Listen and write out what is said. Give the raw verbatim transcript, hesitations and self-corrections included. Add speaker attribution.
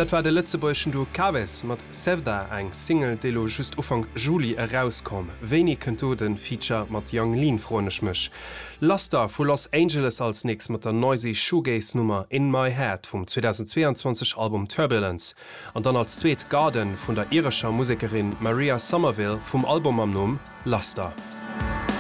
Speaker 1: Dat war de Lützeburgschen du Kaves mat Sevda eng Single delo just ufang Juli herauskom. Wenig kënnt du den Feature mat Young Lean fronech mech. Laster vu Los Angeles als nix mat der noisy Shoegaze-Nummer In My Head vum zweitausendzweiundzwanzig Album Turbulence an dann als zweet Garden vun der irischer Musikerin Maria Somerville vum Album am Numm Laster.